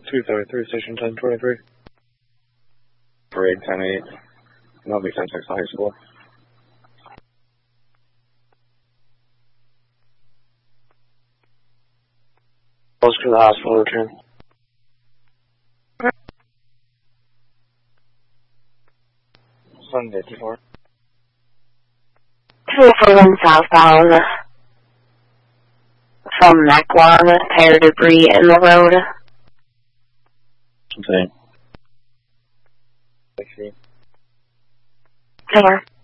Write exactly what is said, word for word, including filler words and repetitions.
two thirty-three, station ten twenty-three. Parade ten eight. Novi Centex High School. Close to the hospital return. seven fifty-four. two four one southbound from Mequon, tire debris in the road. Okay. Over.